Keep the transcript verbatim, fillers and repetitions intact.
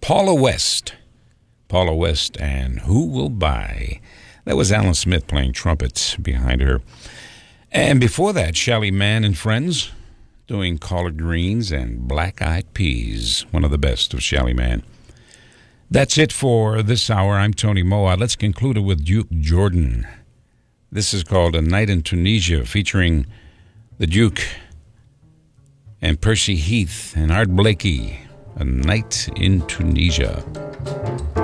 Paula West. Paula West and Who Will Buy? That was Alan Smith playing trumpets behind her. And before that, Shelly Manne and Friends doing Collard Greens and Black Eyed Peas, one of the best of Shelly Manne. That's it for this hour. I'm Tony Moa. Let's conclude it with Duke Jordan. This is called A Night in Tunisia, featuring the Duke and Percy Heath and Art Blakey. A Night in Tunisia.